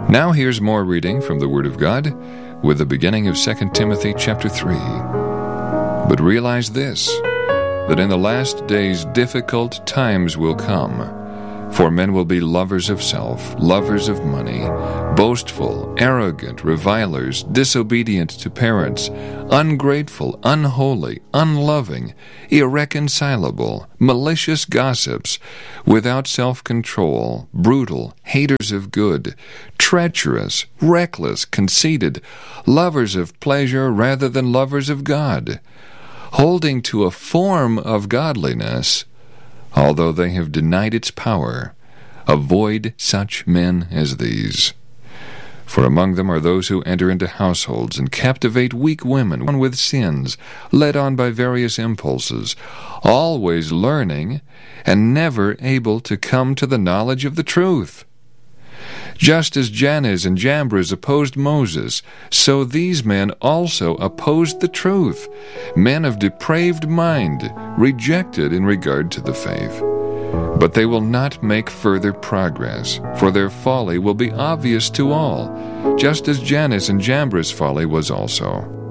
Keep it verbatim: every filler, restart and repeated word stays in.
Now here's more reading from the Word of God with the beginning of Second Timothy chapter three. But realize this, that in the last days difficult times will come. For men will be lovers of self, lovers of money, boastful, arrogant, revilers, disobedient to parents, ungrateful, unholy, unloving, irreconcilable, malicious gossips, without self-control, brutal, haters of good, treacherous, reckless, conceited, lovers of pleasure rather than lovers of God, holding to a form of godliness, although they have denied its power. Avoid such men as these. For among them are those who enter into households and captivate weak women with sins, led on by various impulses, always learning and never able to come to the knowledge of the truth. Just as Jannes and Jambres opposed Moses, so these men also opposed the truth, men of depraved mind, rejected in regard to the faith. But they will not make further progress, for their folly will be obvious to all, just as Jannes and Jambres' folly was also.